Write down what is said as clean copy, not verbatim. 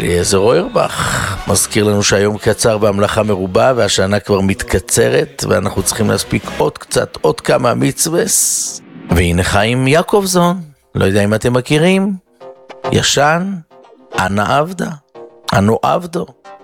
אליעזר אוירבך מזכיר לנו שהיום קצר והמלאכה מרובה והשנה כבר מתקצרת ואנחנו צריכים להספיק עוד כמה מצווס. והנה חיים יעקובזון, לא יודע אם אתם מכירים, ישן, אנו עבדו.